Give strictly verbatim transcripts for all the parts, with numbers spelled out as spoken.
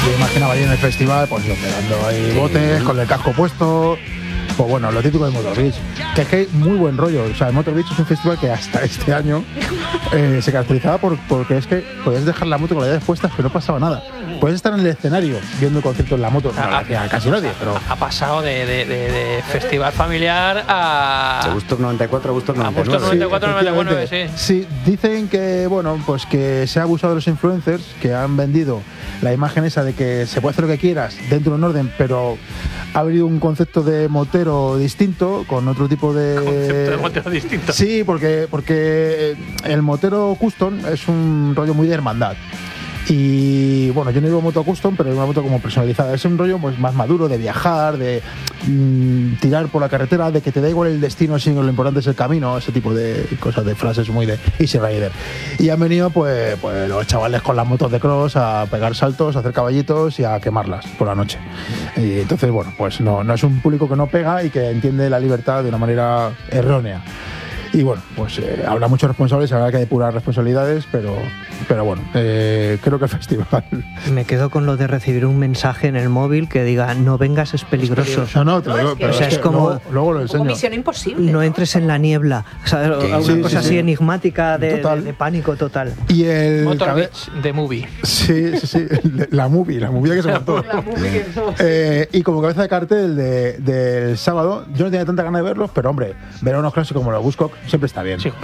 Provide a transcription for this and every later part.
Yo imaginaba ahí en el festival, pues yo pegando ahí botes, con el casco puesto. Pues bueno, lo típico de Motor Beach. Que es que hay muy buen rollo. O sea, el Motor Beach es un festival que hasta este año eh, se caracterizaba por, porque es que podías dejar la moto con las llaves puestas que no pasaba nada. Puedes estar en el escenario viendo el concierto en la moto, no lo hacía casi nadie, pero... Ha pasado de, de, de, de festival familiar a... De Woodstock noventa y cuatro a Woodstock noventa y nueve. A Woodstock noventa y cuatro, noventa y nueve, sí. Sí, dicen que, bueno, pues que se ha abusado de los influencers, que han vendido la imagen esa de que se puede hacer lo que quieras dentro de un orden, pero ha habido un concepto de motero distinto, con otro tipo de... Concepto de motero distinto. Sí, porque, porque el motero custom es un rollo muy de hermandad. Y bueno, yo no llevo moto custom, pero es una moto como personalizada. Es un rollo pues más maduro, de viajar, de mmm, tirar por la carretera, de que te da igual el destino, sino lo importante es el camino, ese tipo de cosas, de frases muy de Easy Rider. Y han venido pues, pues los chavales con las motos de cross a pegar saltos, a hacer caballitos y a quemarlas por la noche. Y entonces, bueno, pues no, no es un público que no pega y que entiende la libertad de una manera errónea. Y bueno, pues eh, habrá muchos responsables, habrá que depurar responsabilidades, pero, pero bueno, eh, creo que el festival... Me quedo con lo de recibir un mensaje en el móvil que diga, no vengas, es peligroso. No, no, te lo digo, pero o sea, es, es como... Luego, luego lo enseño. Como misión imposible. No entres en la niebla. O sea, una sí, cosa sí, así sí. enigmática de, Total. de, de pánico total. Y el... Motor cabe... Beach, The Movie. Sí, sí, sí, la movie, la movie que se montó. La movie que no. Eh, y como cabeza de cartel de, del sábado, yo no tenía tanta ganas de verlos, pero hombre, ver a unos clásicos como los Buzzcock siempre está bien. Sí, hombre.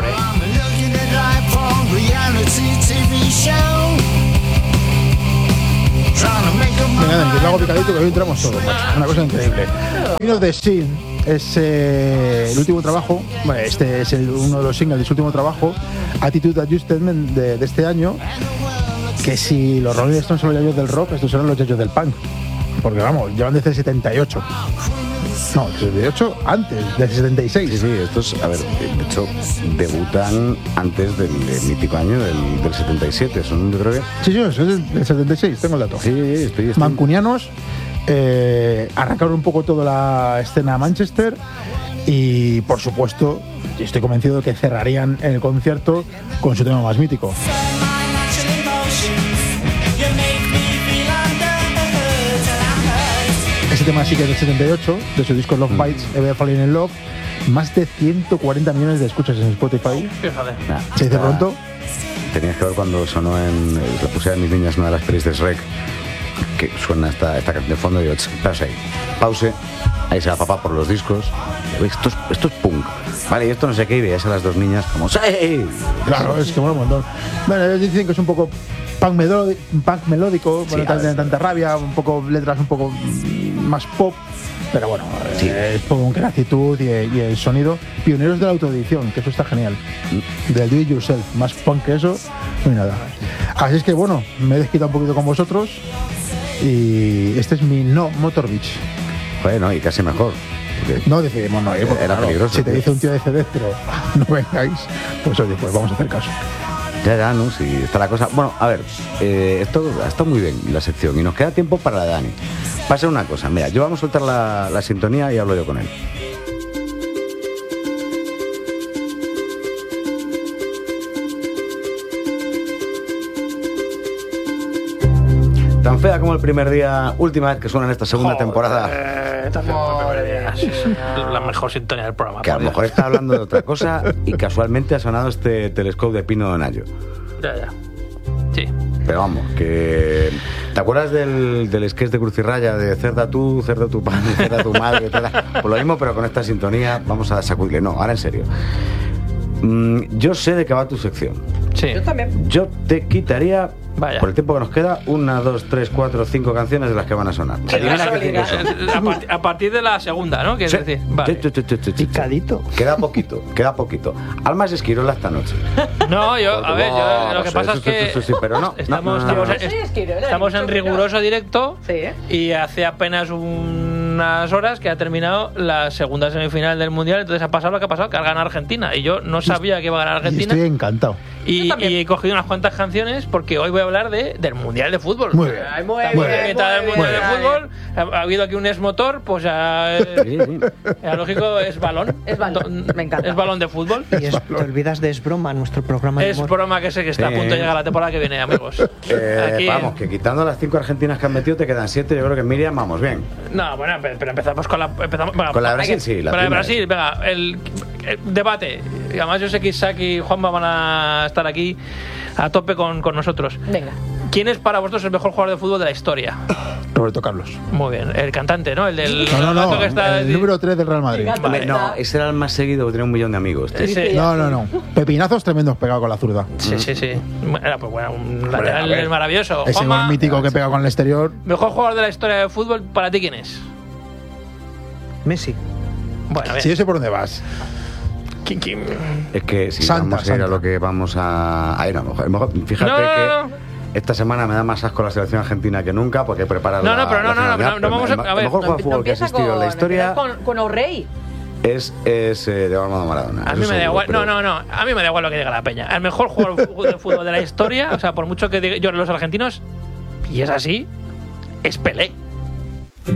Venga, Dani, que lo hago picadito, que hoy entramos todos, macho. Una cosa increíble. Vino de Sin es eh, el último trabajo, bueno, este es el, uno de los singles de su último trabajo, Attitude Adjustment de, de este año, que si los Rolling Stones son los yayos del rock, estos son los yayos del punk. Porque vamos, llevan desde el setenta y ocho. No, setenta y ocho antes, del setenta y seis. Sí, sí, estos, a ver, de hecho, debutan antes del, del mítico año del, del setenta y siete. Son, yo creo que... Sí, sí, es del setenta y seis, tengo el dato. Sí, estoy... estoy... Mancunianos, eh, arrancaron un poco toda la escena Manchester y, por supuesto, estoy convencido de que cerrarían el concierto con su tema más mítico. Ese tema sí que es del setenta y ocho, de su disco Love Bites, Ever Falling in Love. Más de ciento cuarenta millones de escuchas en Spotify. Fíjate. Nah, Se dice está- pronto. Tenías que ver cuando sonó en... La puse a mis niñas en una de las pelis de Shrek, que suena esta, esta canción de fondo y digo, pause ahí, pause, ahí se va papá por los discos, y, esto, es, esto es punk, vale, y esto no sé qué, y veías a las dos niñas como, ¡sí! Claro, es que mola un montón. Bueno, ellos dicen que es un poco punk, melódico, punk melódico, Sí, bueno, a tal- ver. tiene tanta rabia, un poco letras un poco más pop, pero bueno, Sí. eh, es punk en actitud y, y el sonido. Pioneros de la autoedición, que eso está genial. Del do it yourself, más punk que eso, no hay nada. Así es que bueno, me he desquitado un poquito con vosotros y este es mi no Motor Beach. Joder, no, y casi mejor. Porque No decidimos no ir, porque Era claro, peligroso, si te tío. dice un tío de C D, pero no vengáis, pues oye, pues vamos a hacer caso. Ya, ya, ¿no? Sí, está la cosa. Bueno, a ver, eh, esto está muy bien la sección y nos queda tiempo para la de Dani. Pasa una cosa, mira, yo vamos a soltar la, la sintonía y hablo yo con él. Tan fea como el primer día, última vez que suena en esta segunda Joder, temporada. Eh, esta temporada, sí, sí, la mejor sintonía del programa. Que a por lo Dios. mejor está hablando de otra cosa y casualmente ha sonado este telescopio de Pino Donaggio. Ya, ya. Sí. Pero vamos, que... ¿Te acuerdas del, del sketch de Cruz y Raya de cerda tú, cerda tu padre, cerda tu madre? Cerda... Pues lo mismo, pero con esta sintonía vamos a sacudirle. No, ahora en serio. Mm, yo sé de qué va tu sección. Sí. Yo también. Yo te quitaría, Vaya. por el tiempo que nos queda, una, dos, tres, cuatro, cinco canciones de las que van a sonar. Qué Adivina qué cinco casualidad. son. A, part- a partir de la segunda, ¿no? Quieres Sí. decir. Vale. Sí, sí, sí, sí, sí, sí. Picadito. Queda poquito, queda poquito. Almas Esquirola esta noche. No, yo, a ver, yo, lo que Sí, pasa sí, es que sí, sí, sí, pero no, estamos, no, no, no, estamos, no. en- Sí, es que yo era estamos en dicho, riguroso directo Sí, ¿eh? y hace apenas un unas horas que ha terminado la segunda semifinal del Mundial, entonces ha pasado lo que ha pasado, que ha ganado Argentina. Y yo no sabía que iba a ganar Y Argentina. estoy encantado. Y, y he cogido unas cuantas canciones porque hoy voy a hablar de, del Mundial de Fútbol. Muy bien. Ay, muy Estamos bien, en mitad del muy Mundial bien. de Fútbol. Ha, ha habido aquí un esmotor, pues ya, eh, Sí, sí. ya lógico, es balón. Es balón, me encanta. Es balón de fútbol. Y es- te olvidas de Es Broma, nuestro programa de Es humor. broma que sé que está a Sí. punto de llegar la temporada que viene, amigos. Eh, Aquí- Vamos, que quitando las cinco argentinas que han metido, te quedan siete. Yo creo que Miriam, vamos bien. No, bueno, pero, pero empezamos con la. Empezamos, bueno, Con la de hay Brasil, que- sí, la Con la de primera. Brasil, venga, el, el debate. Y además, yo sé que Isaac y Juanma van a estar aquí a tope con, con nosotros. Venga. ¿Quién es para vosotros el mejor jugador de fútbol de la historia? Roberto Carlos. Muy bien, el cantante, ¿no? El del. No, no, no. gato que está- El número tres del Real Madrid. Venga. Hombre, no, ese era el más seguido, que tenía un millón de amigos. tío. Ese- No, no, no. Pepinazos tremendos pegado con la zurda. Sí, sí, sí. Era pues bueno, un a lateral ver. maravilloso. Ese Juanma, gol mítico que pega con el exterior. mejor jugador de la historia de fútbol, ¿para ti quién es? Messi. Bueno, bien. Sí, yo sé por dónde vas. ¿Quién- quién? Es que si Santa, vamos a ir a Santa. lo que vamos a. Ahí no, mejor, mejor- fíjate No, no, que no, no. esta semana me da más asco la selección argentina que nunca porque prepara No, la, no, pero no, la no, final no, mundial, no, no pero vamos el, a- ma- a ver, el mejor No, jugador de no fútbol que ha empieza existido en la con, historia empieza con, con O'Reilly. es, es eh, Diego Armando Maradona. A eso mí me da seguro, igual, pero- no, no, no, a mí me da igual lo que diga la peña. El mejor jugador de fútbol de la historia, o sea, por mucho que diga yo los argentinos, y es así, es Pelé.